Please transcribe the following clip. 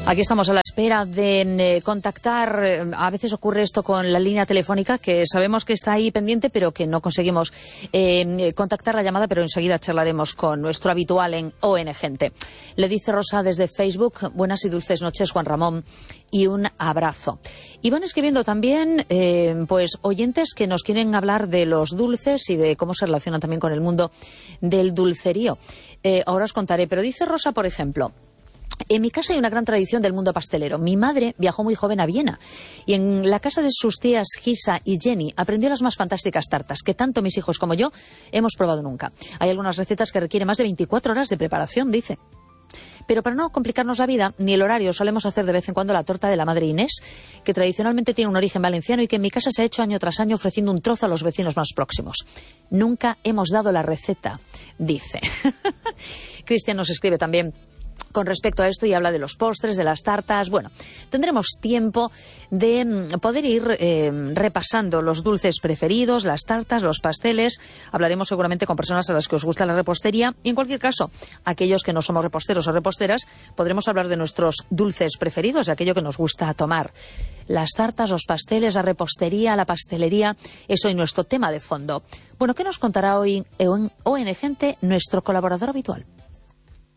Aquí estamos a la espera de contactar. A veces ocurre esto con la línea telefónica, que sabemos que está ahí pendiente, pero que no conseguimos contactar la llamada, pero enseguida charlaremos con nuestro habitual en ON Gente. Le dice Rosa desde Facebook: buenas y dulces noches, Juan Ramón, y un abrazo. Y van escribiendo también pues oyentes que nos quieren hablar de los dulces y de cómo se relacionan también con el mundo del dulcerío. Ahora os contaré, pero dice Rosa, por ejemplo: en mi casa hay una gran tradición del mundo pastelero. Mi madre viajó muy joven a Viena y en la casa de sus tías Gisa y Jenny aprendió las más fantásticas tartas que tanto mis hijos como yo hemos probado nunca. Hay algunas recetas que requieren más de 24 horas de preparación, dice. Pero para no complicarnos la vida ni el horario, solemos hacer de vez en cuando la torta de la madre Inés, que tradicionalmente tiene un origen valenciano y que en mi casa se ha hecho año tras año ofreciendo un trozo a los vecinos más próximos. Nunca hemos dado la receta, dice. Cristian nos escribe también con respecto a esto y habla de los postres, de las tartas. Bueno, tendremos tiempo de poder ir repasando los dulces preferidos, las tartas, los pasteles. Hablaremos seguramente con personas a las que os gusta la repostería. Y en cualquier caso, aquellos que no somos reposteros o reposteras, podremos hablar de nuestros dulces preferidos, de aquello que nos gusta tomar. Las tartas, los pasteles, la repostería, la pastelería, es hoy nuestro tema de fondo. Bueno, ¿qué nos contará hoy en ON Gente nuestro colaborador habitual?